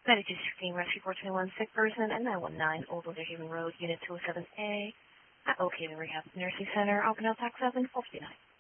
9216 Rescue 421 sick person and 919 Old Winter Haven Road, Unit 207A at Oak Haven Rehab Nursing Center, Alpendale, Tax 7, 459.